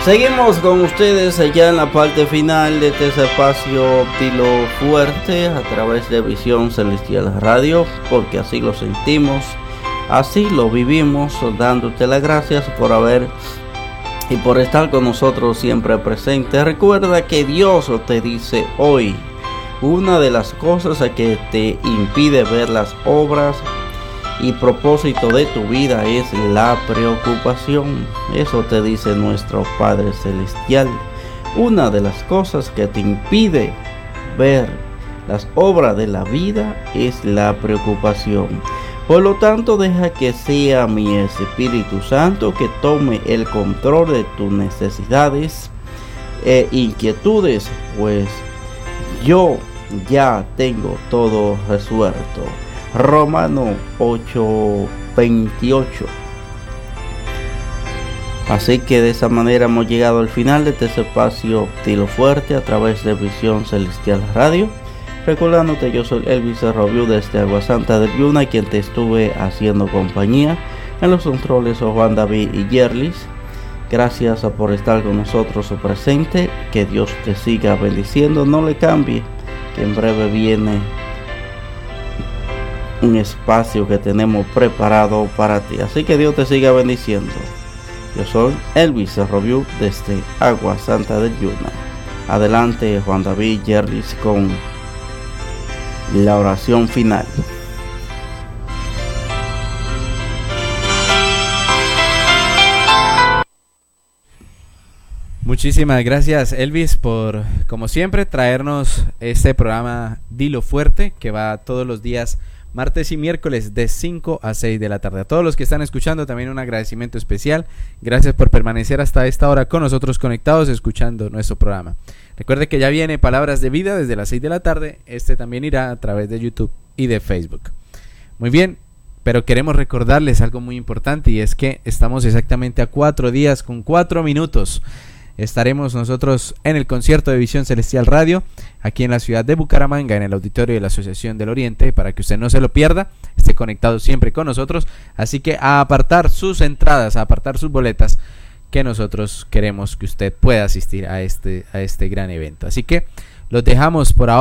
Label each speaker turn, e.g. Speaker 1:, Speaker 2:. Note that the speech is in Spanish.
Speaker 1: Seguimos con ustedes allá en la parte final de este espacio Dilo Fuerte a través de Visión Celestial Radio, porque así lo sentimos, así lo vivimos, dándote las gracias por haber y por estar con nosotros siempre presente. Recuerda que Dios te dice hoy, una de las cosas que te impide ver las obras y propósito de tu vida es la preocupación. Eso te dice nuestro Padre Celestial. Una de las cosas que te impide ver las obras de la vida es la preocupación. Por lo tanto, deja que sea mi Espíritu Santo que tome el control de tus necesidades e inquietudes, pues yo ya tengo todo resuelto. Romano 8:28. Así que de esa manera hemos llegado al final de este espacio Dilo Fuerte a través de Visión Celestial Radio. Recordándote, yo soy Elvis Robiu desde Agua Santa del Yuna, quien te estuve haciendo compañía en los controles Juan David y Yerlis. Gracias por estar con nosotros presente. Que Dios te siga bendiciendo. No le cambie, que en breve viene un espacio que tenemos preparado para ti. Así que Dios te siga bendiciendo. Yo soy Elvis Robiu desde Agua Santa del Yuna. Adelante Juan David Yerlis con la oración final.
Speaker 2: Muchísimas gracias, Elvis, por, como siempre, traernos este programa Dilo Fuerte, que va todos los días martes y miércoles de 5 a 6 de la tarde. A todos los que están escuchando, también un agradecimiento especial. Gracias por permanecer hasta esta hora con nosotros conectados, escuchando nuestro programa. Recuerde que ya viene Palabras de Vida desde las 6 de la tarde. Este también irá a través de YouTube y de Facebook. Muy bien, pero queremos recordarles algo muy importante, y es que estamos exactamente a 4 días con 4 minutos. Estaremos nosotros en el concierto de Visión Celestial Radio, aquí en la ciudad de Bucaramanga, en el auditorio de la Asociación del Oriente, para que usted no se lo pierda, esté conectado siempre con nosotros. Así que a apartar sus entradas, a apartar sus boletas, que nosotros queremos que usted pueda asistir a este gran evento. Así que los dejamos por ahora.